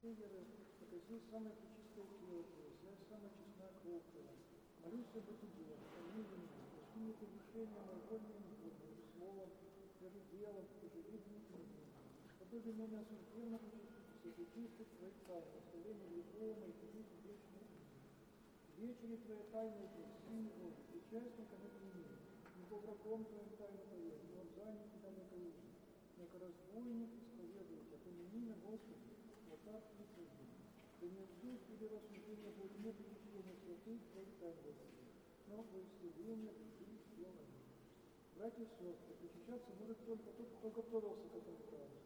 Егеры, это здесь самое пречистое тело Твое, здесь самая честная кровь Твоя. Молюсь об тебе, помилуй меня, прости мне прегрешения мои вольные и невольные, словом, даже делом, даже видением и невидением. Подобие меня неосужденно причаститесь, и чистых своих тайн, наставление любого и ходить в вечную жизнь. Вечери Твоей тайны здесь, Сыне Божий, причастником это имею, не по врагом Твоим тайну Твою, не обзанию Тебя не колюжи, яко разбойник исповедуете, помяни меня, Господи, во царстве Твоем. Да не суд или рассуждение будет не причащения святых Твоих тайн, Господи, но во исцеление души тела. Братья и сестры, причащаться может только тот, кто готовился к этому праву.